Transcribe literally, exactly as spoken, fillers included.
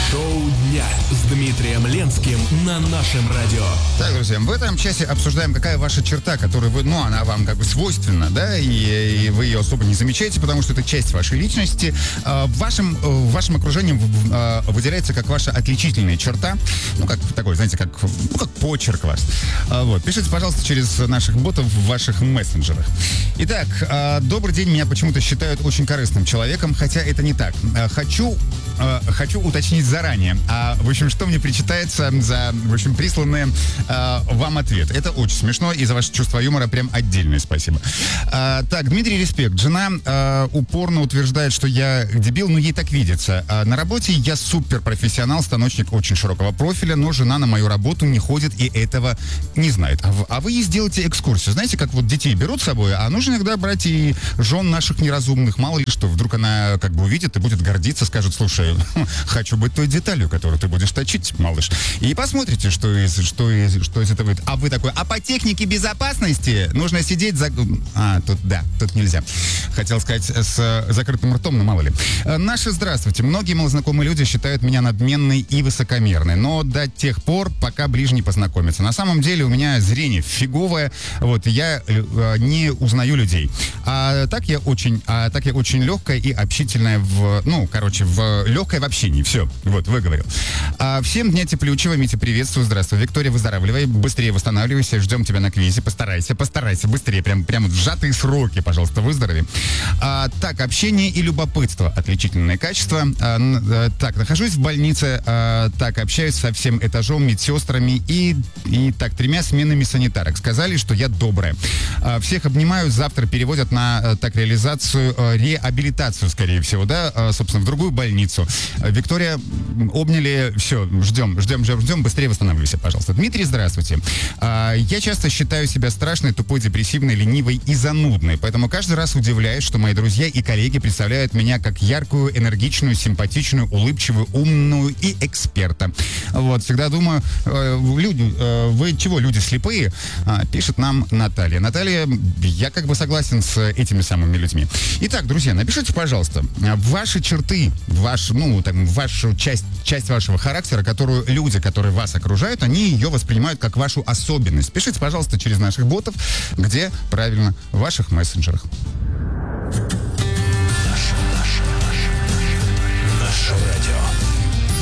Шоу дня с Дмитрием Ленским на нашем радио. Так, друзья, в этом часе обсуждаем, какая ваша черта, которая вы, ну, она вам как бы свойственна, да, и, и вы ее особо не замечаете, потому что это часть вашей личности. А, в, вашем, в вашем окружении а, выделяется как ваша отличительная черта, ну, как такой, знаете, как, ну, как почерк ваш. А, вот, пишите, пожалуйста, через наших ботов в ваших мессенджерах. Итак, а, добрый день, меня почему-то считают очень корыстным человеком, хотя это не так. А, хочу, а, хочу уточнить заранее, а, в общем, что мне причитается за, в общем, присланные а, вам ответ. Это очень смешно, и за ваше чувство юмора прям отдельное спасибо. А, так, Дмитрий, респект. Жена а, упорно утверждает, что я дебил, но ей так видится. А, на работе я суперпрофессионал, станочник очень широкого профиля, но жена на мою работу не ходит и этого не знает. А, в, а вы ей сделаете экскурсию. Знаете, как вот детей берут с собой, а нужно иногда брать и жен наших неразумных. Мало ли что, вдруг она как бы увидит и будет гордиться, скажет: слушай, хочу быть той деталью, которую ты будешь точить, малыш. И посмотрите, что из, что из, что из этого выйдет. А вы такой: а по технике безопасности нужно сидеть за... А, тут, да, тут нельзя. Хотел сказать с закрытым ртом, но мало ли. Наши здравствуйте. Многие малознакомые люди считают меня надменной и высокомерной, но до тех пор, пока ближе не познакомятся. На самом деле у меня зрение фиговое, вот, я э, не узнаю людей. А так я очень, а так я очень легкая и общительная в, ну, короче, в легкое в общении. Все, вот, выговорил. А, всем дня теплючего, Митя, приветствую, здравствуй. Виктория, выздоравливай, быстрее восстанавливайся, ждем тебя на квизе, постарайся, постарайся, быстрее, прям, прям в сжатые сроки, пожалуйста, выздорови. А, так, общение и любопытство, отличительное качество. А, а, так, нахожусь в больнице, а, так, общаюсь со всем этажом, медсестрами и, и так, тремя сменами санитарок. Сказали, что я добрая. А, всех обнимаю, завтра переводят на, а, так, реализацию, а, реабилитацию, скорее всего, да, а, собственно, в другую больницу. А, Виктория, обняли, все, ждем, ждем, ждем, ждем, быстрее восстанавливайся, пожалуйста. Дмитрий, здравствуйте. А, я часто считаю себя страшной, тупой, депрессивной, ленивой и занудной, поэтому каждый раз удивляюсь, что мои друзья и коллеги представляют меня как яркую, энергичную, симпатичную, улыбчивую, умную и эксперта. Вот, всегда думаю, э, люди, э, вы чего, люди слепые? А, пишет нам Наталья. Наталья, я как бы согласен с этими самыми людьми. Итак, друзья, напишите, пожалуйста, ваши черты, ваш, ну, там, вашу часть, часть вашего характера, которую люди, которые вас окружают, они ее воспринимают как вашу особенность. Пишите, пожалуйста, через наших ботов, где правильно, в ваших мессенджерах. Наше, наше, наше, наше радио.